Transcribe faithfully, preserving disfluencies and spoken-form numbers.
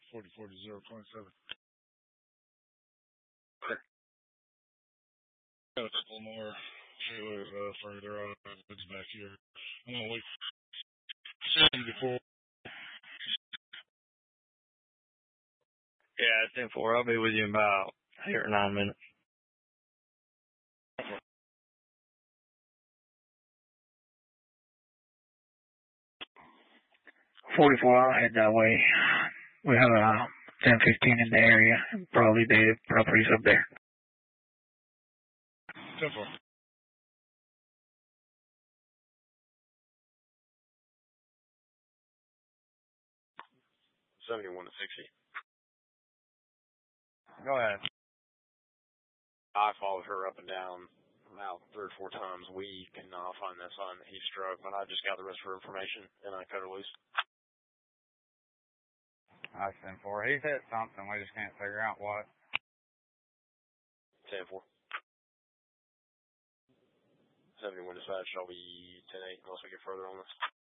forty-four to zero twenty-seven. Got a couple more trailers uh, further on it's back here. I'm gonna wait seventy-four. Yeah, it's ten four. I'll be with you in about eight or nine minutes. forty-four, I'll head that way. We have a ten fifteen in the area. Probably the properties up there. ten four. seventy-one to sixty. Go ahead. I followed her up and down about three or four times a week, and I'll find that sign that he struck, but I just got the rest of her information, and I cut her loose. I ten four. He's hit something. We just can't figure out what. ten four. seventy-one dispatch, I'll be ten eight unless we get further on this.